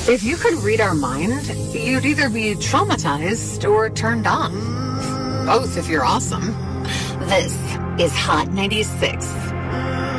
If you could read our mind, you'd either be traumatized or turned on. Both if you're awesome. This is Hot 96.